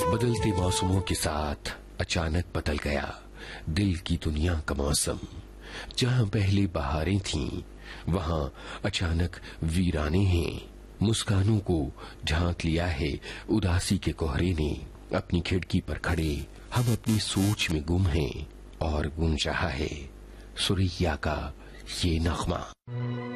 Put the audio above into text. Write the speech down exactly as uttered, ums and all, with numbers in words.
बदलते मौसमों के साथ अचानक बदल गया दिल की दुनिया का मौसम। जहां पहले बहारें थीं, वहां अचानक वीराने हैं। मुस्कानों को ढांक लिया है उदासी के कोहरे ने। अपनी खिड़की पर खड़े हम अपनी सोच में गुम हैं और गूंज रहा है सुरैया का ये नगमा।